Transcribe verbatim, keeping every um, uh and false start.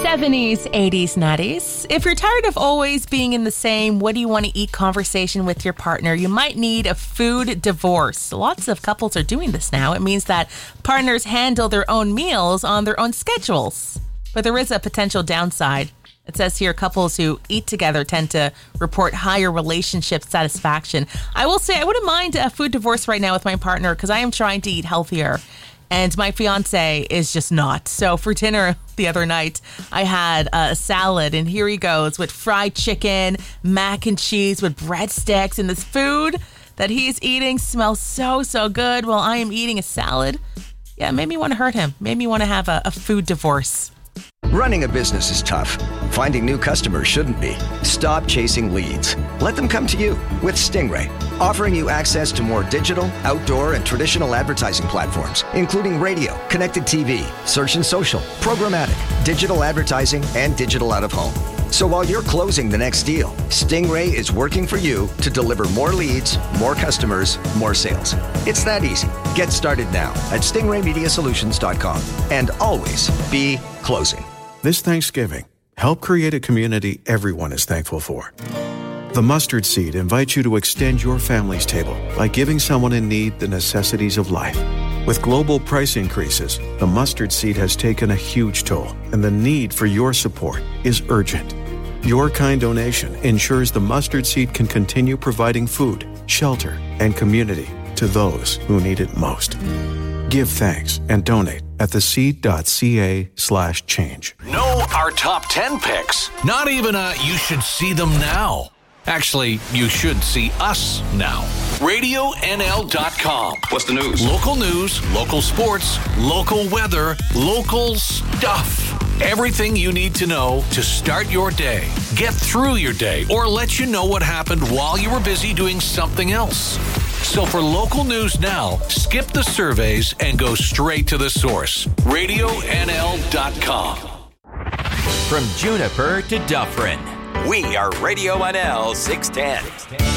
seventies, eighties, nineties. If you're tired of always being in the same what do you want to eat conversation with your partner, you might need a food divorce. Lots of couples are doing this now. It means that partners handle their own meals on their own schedules. But there is a potential downside. It says here couples who eat together tend to report higher relationship satisfaction. I will say I wouldn't mind a food divorce right now with my partner because I am trying to eat healthier. And my fiance is just not. So for dinner the other night, I had a salad, and here he goes with fried chicken, mac and cheese with breadsticks, and this food that he's eating smells so, so good while I am eating a salad. Yeah, it made me want to hurt him. Made me want to have a, a food divorce. Running a business is tough. Finding new customers shouldn't be. Stop chasing leads. Let them come to you with Stingray, offering you access to more digital, outdoor, and traditional advertising platforms, including radio, connected T V, search and social, programmatic, digital advertising, and digital out-of-home. So while you're closing the next deal, Stingray is working for you to deliver more leads, more customers, more sales. It's that easy. Get started now at stingray media solutions dot com and always be closing. This Thanksgiving, help create a community everyone is thankful for. The Mustard Seed invites you to extend your family's table by giving someone in need the necessities of life. With global price increases, the Mustard Seed has taken a huge toll, and the need for your support is urgent. Your kind donation ensures the Mustard Seed can continue providing food, shelter, and community to those who need it most. Give thanks and donate at theseed.ca slash change. Know our top ten picks. Not even a you should see them now. Actually, you should see us now. radio N L dot com. What's the news? Local news, local sports, local weather, local stuff. Everything you need to know to start your day, get through your day, or let you know what happened while you were busy doing something else. So for local news now, skip the surveys and go straight to the source. radio N L dot com. From Juniper to Dufferin, we are Radio N L six ten.